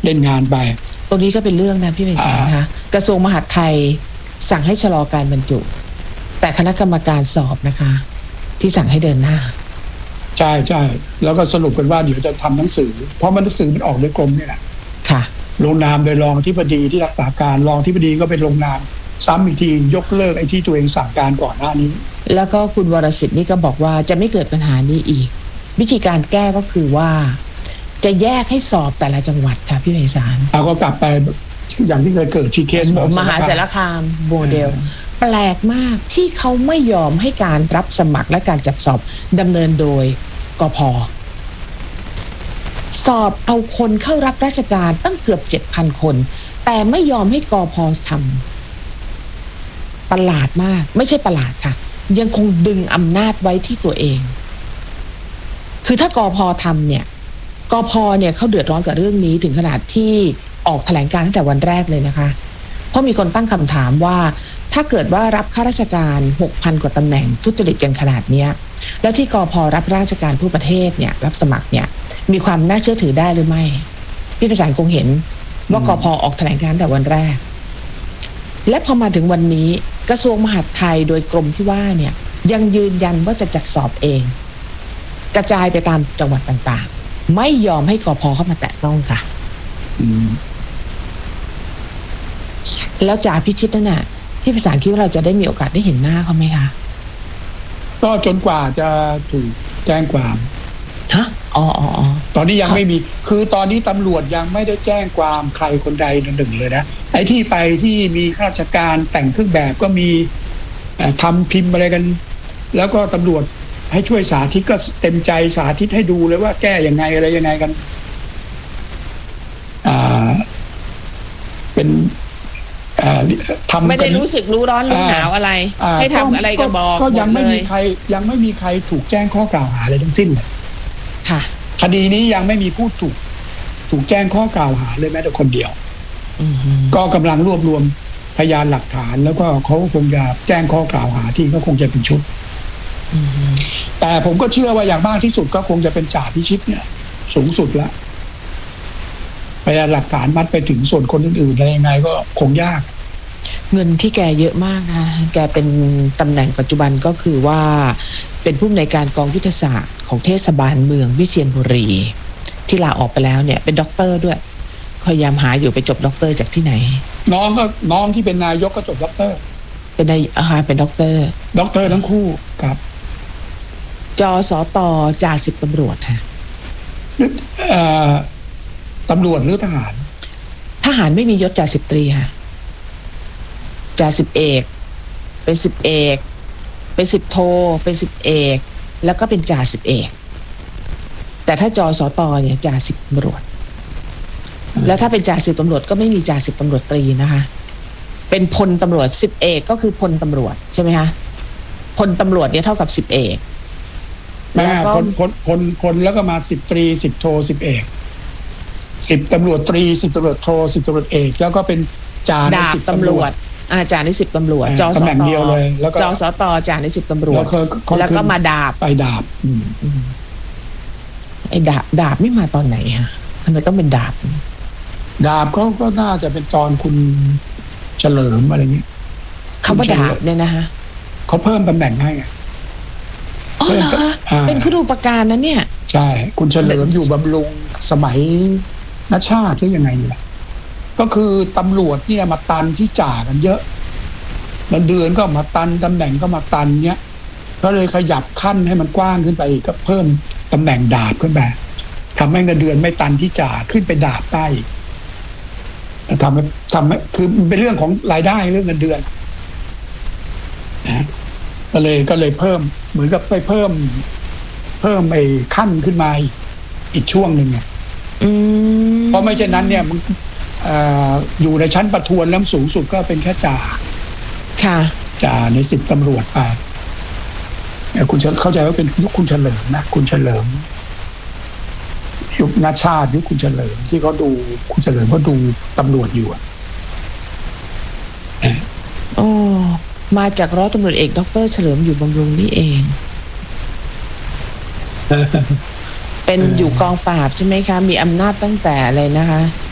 เล่นงานไปตรงนี้ก็เป็นเรื่องนะพี่ไพศาลคะกระทรวงมหาดไทยสั่งให้ชะลอการบรรจุแต่คณะกรรมการสอบนะคะที่สั่งให้เดินหน้าใช่แล้วก็สรุปกันว่าเดี๋ยวจะทำหนังสือเพราะมันหนังสือมันออกโดยกรมนี่แหละค่ะลงนามโดยรองอธิบดีที่รักษาการรองอธิบดีก็เป็นลงนามซ้ำอีกทียกเลิกไอ้ที่ตัวเองสั่งการก่อนหน้านี้แล้วก็คุณวรสิทธิ์นี่ก็บอกว่าจะไม่เกิดปัญหานี้อีกวิธีการแก้ก็คือว่าจะแยกให้สอบแต่ละจังหวัดค่ะพี่ไพศาลก็กลับไปอย่างที่เคยเกิดที่เคสมหาสารคามโมเดลแปลกมากที่เขาไม่ยอมให้การรับสมัครและการจัดสอบดำเนินโดยกพ.สอบเอาคนเข้ารับราชการตั้งเกือบ 7,000 คนแต่ไม่ยอมให้กพ.ทำประหลาดมากไม่ใช่ประหลาดค่ะยังคงดึงอำนาจไว้ที่ตัวเองคือถ้ากพ.ทำเนี่ยกพ.เนี่ยเขาเดือดร้อนกับเรื่องนี้ถึงขนาดที่ออกแถลงการตั้งแต่วันแรกเลยนะคะเพราะมีคนตั้งคำถามว่าถ้าเกิดว่ารับข้าราชการ 6,000 กว่าตำแหน่งทุจริตกันขนาดนี้แล้วที่กพ.รับราชการทั่วประเทศเนี่ยรับสมัครเนี่ยมีความน่าเชื่อถือได้หรือไม่พี่ไพศาลคงเห็นว่ากพ.ออกแถลงการแต่วันแรกและพอมาถึงวันนี้กระทรวงมหาดไทยโดยกรมที่ว่าเนี่ยยังยืนยันว่าจะจัดสอบเองกระจายไปตามจังหวัดต่างๆไม่ยอมให้กพ.เข้ามาแตะต้องค่ะแล้วจ่าพิชิตนั่นน่ะพี่ไพศาลคิดว่าเราจะได้มีโอกาสได้เห็นหน้าเขาไหมคะก็จนกว่าจะถูกแจ้งความฮะอ๋อตอนนี้ยังไม่มีคือตอนนี้ตำรวจยังไม่ได้แจ้งความใครคนใดหนึ่งเลยนะไอ้ที่ไปที่มีข้าราชการแต่งเครื่องแบบก็มีทำพิมพ์อะไรกันแล้วก็ตำรวจให้ช่วยสาธิตก็เต็มใจสาธิตให้ดูเลยว่าแก้ยังไงอะไรยังไงกันเป็นทำไม่ได้รู้สึกรู้ร้อนรู้หนาวอะไรให้ทำอะไรก็บอกก็ยังไม่มีใครถูกแจ้งข้อกล่าวหาอะไรทั้งสิ้นเลยค่ะคดีนี้ยังไม่มีผู้ถูกแจ้งข้อกล่าวหาเลยแม้แต่คนเดียวก็กำลังรวบรวมพยานหลักฐานแล้วก็เขาคงจะแจ้งข้อกล่าวหาที่ก็คงจะเป็นชุดแต่ผมก็เชื่อว่าอย่างมากที่สุดก็คงจะเป็นจ่าพิชิตเนี่ยสูงสุดแล้วพยานหลักฐานมัดไปถึงส่วนคนอื่นๆอะไรยังไงก็คงยากเงินที่แกเยอะมากนะแกเป็นตำแหน่งปัจจุบันก็คือว่าเป็นผู้อำนวยการกองยุทธศาสตร์ของเทศบาลเมืองวิเชียรบุรีที่ลาออกไปแล้วเนี่ยเป็นด็อกเตอร์ด้วยพยายามหาอยู่ไปจบด็อกเตอร์จากที่ไหนน้องที่เป็นนายกก็จบด็อกเตอร์เป็นเป็นด็อกเตอร์ทั้งคู่ครับจสต.จ่าสิบตำรวจค่ะตำรวจหรือทหารไม่มียศจ่าสิบตรีค่ะจ่าสิบเอกเป็นสิบเอกเป็นสิบโทเป็นสิบเอกแล้วก็เป็นจ่าสิบเอกแต่ถ้าจสต.เนี่ยจ่าสิบตำรวจแล้วถ้าเป็นจ่าสิบตำรวจก็ไม่มีจ่าสิบตำรวจตรีนะคะเป็นพลตำรวจสิบเอกก็คือพลตำรวจใช่ไหมคะพลตำรวจเนี่ยเท่ากับสิบเอกแล้วก็พลแล้วก็มาสิบตรีสิบโทสิบเอกสิบตำรวจตรีสิบตำรวจโทสิบตำรวจเอกแล้วก็เป็นจ่าในสิบตำรวจจ่าใน10ตำรวจจสต.จสต.จ่าใน10ตำรวจแล้วก็มาดาบไปดาบไอ้ดาบไม่มาตอนไหนฮะทำไมต้องเป็นดาบก็น่าจะเป็นตอนคุณเฉลิมอะไรอย่างนี้คำว่าดาบเนี่ยนะฮะเขาเพิ่มตำแหน่งให้ไงอ๋อเหรอเป็นคุณูปการนะเนี่ยใช่คุณเฉลิมอยู่บำรุงสมัยณชาติหรือยังไงนี่แหละก็คือตำรวจเนี่ยมาตันที่จ่ากันเยอะเงินเดือนก็มาตันตำแหน่งก็มาตันเนี้ยก็เลยขยับขั้นให้มันกว้างขึ้นไปก็เพิ่มตำแหน่งดาบขึ้นไปทำให้เงินเดือนไม่ตันที่จ่าขึ้นไปดาบใต้ทำให้คือเป็นเรื่องของรายได้เรื่องเงินเดือนนะก็เลยเพิ่มเหมือนกับไปเพิ่มไอ้ขั้นขึ้นมาอีกช่วงหนึ่งไงเพราะไม่เช่นนั้นเนี่ยอยู่ในชั้นประทวนแล้วสูงสุดก็เป็นแค่จ่าค่ะจ่าใน10ตำรวจไปคุณเข้าใจว่าเป็นยุคคุณเฉลิมนะคุณเฉลิมยุคนาชาติยุคคุณเฉลิมที่เขาดูคุณเฉลิมเขาดูตำรวจอยู่มาจากร้อยตำรวจเอกดร.เฉลิมอยู่บำรุงนี่เองเป็นอยู่กองปราบใช่ไหมคะมีอำนาจตั้งแต่อะไรนะคะ